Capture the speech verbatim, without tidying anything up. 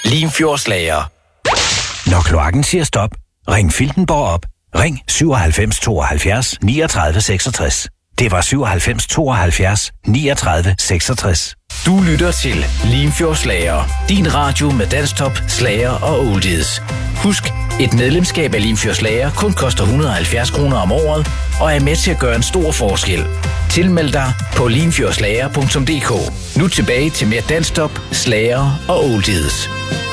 Limfjordslager. Når kloakken siger stop, ring Filtenborg op. Ring syvoghalvfems tooghalvfjerds niogtredive seksogtres. Det var syvoghalvfems tooghalvfjerds niogtredive seksogtres. Du lytter til Limfjordslager. Din radio med dansktop, slager og oldies. Husk, et medlemskab af Limfjordslager kun koster et hundrede og halvfjerds kroner om året og er med til at gøre en stor forskel. Tilmeld dig på limfjordslager punktum d k. Nu tilbage til mere dansktop, slager og oldies.